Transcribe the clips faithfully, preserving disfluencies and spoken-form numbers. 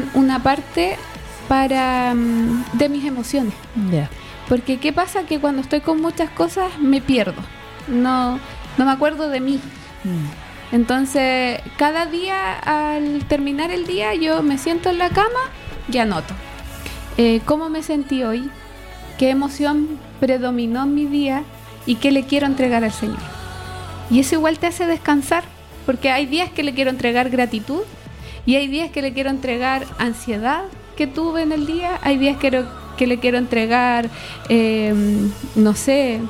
una parte para um, de mis emociones. Yeah. Porque ¿qué pasa? Que cuando estoy con muchas cosas me pierdo. No, no me acuerdo de mí. Mm. Entonces, cada día al terminar el día yo me siento en la cama y anoto. Eh, ¿Cómo me sentí hoy? ¿Qué emoción predominó en mi día? ¿Y qué le quiero entregar al Señor? Y eso igual te hace descansar, porque hay días que le quiero entregar gratitud y hay días que le quiero entregar ansiedad que tuve en el día, hay días que, que le quiero entregar, eh, no sé,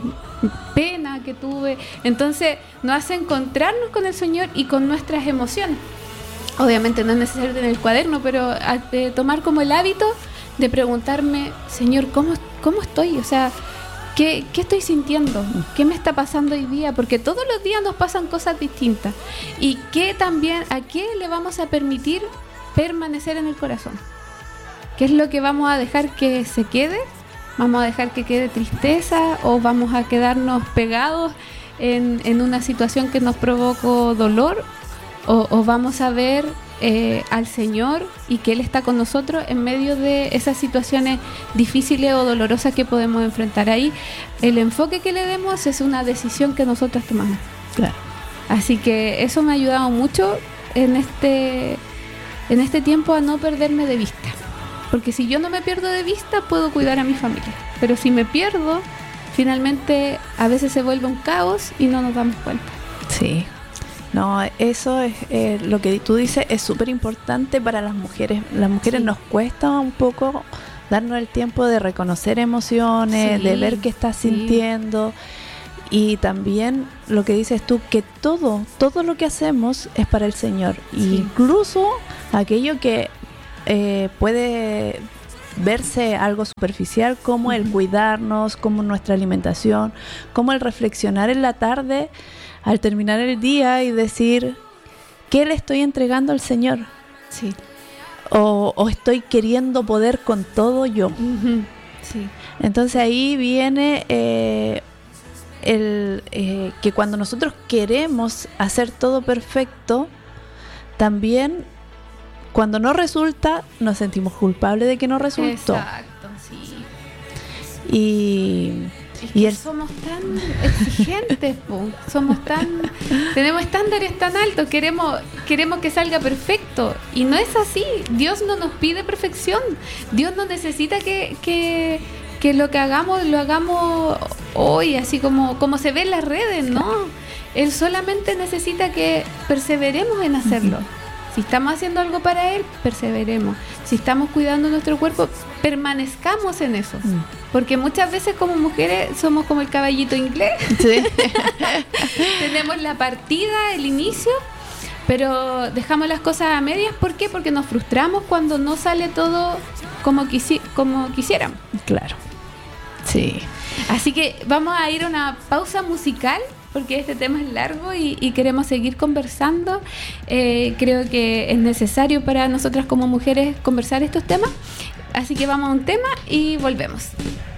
pena que tuve. Entonces nos hace encontrarnos con el Señor y con nuestras emociones. Obviamente no es necesario tener el cuaderno, pero eh, tomar como el hábito de preguntarme, Señor, ¿cómo, cómo estoy? O sea, ¿qué, ¿qué estoy sintiendo? ¿Qué me está pasando hoy día? Porque todos los días nos pasan cosas distintas. Y qué también, ¿a qué le vamos a permitir permanecer en el corazón? ¿Qué es lo que vamos a dejar que se quede? ¿Vamos a dejar que quede tristeza o vamos a quedarnos pegados en, en una situación que nos provocó dolor? ¿O, o vamos a ver eh, al Señor y que Él está con nosotros en medio de esas situaciones difíciles o dolorosas que podemos enfrentar? Ahí el enfoque que le demos es una decisión que nosotras tomamos. Claro. Así que eso me ha ayudado mucho en este, en este tiempo a no perderme de vista. Porque si yo no me pierdo de vista, puedo cuidar a mi familia. Pero si me pierdo, finalmente a veces se vuelve un caos y no nos damos cuenta. Sí. No, eso es eh, lo que tú dices, es súper importante para las mujeres. Las mujeres sí. Nos cuesta un poco darnos el tiempo de reconocer emociones, sí, de ver qué estás sí. sintiendo. Y también lo que dices tú, que todo, todo lo que hacemos es para el Señor. Sí. Incluso aquello que eh, puede verse algo superficial, como uh-huh. el cuidarnos, como nuestra alimentación, como el reflexionar en la tarde al terminar el día y decir, ¿qué le estoy entregando al Señor? Sí. O, o estoy queriendo poder con todo yo. Uh-huh. Sí. Entonces ahí viene eh, el eh, que cuando nosotros queremos hacer todo perfecto, también cuando no resulta, nos sentimos culpables de que no resultó. Exacto, sí. Y... Es y que el... somos tan exigentes, po. Somos tan, tenemos estándares tan altos, queremos, queremos que salga perfecto y no es así. Dios no nos pide perfección, Dios no necesita que, que, que lo que hagamos lo hagamos hoy, así como, como se ve en las redes, no. Él solamente necesita que perseveremos en hacerlo. Si estamos haciendo algo para Él, perseveremos. Si estamos cuidando nuestro cuerpo, permanezcamos en eso. Mm. Porque muchas veces como mujeres somos como el caballito inglés. Sí. Tenemos la partida, el inicio, pero dejamos las cosas a medias. ¿Por qué? Porque nos frustramos cuando no sale todo como, quisi- como quisiéramos. Claro. Sí. Así que vamos a ir a una pausa musical, porque este tema es largo y, y queremos seguir conversando. Eh, creo que es necesario para nosotras como mujeres conversar estos temas. Así que vamos a un tema y volvemos.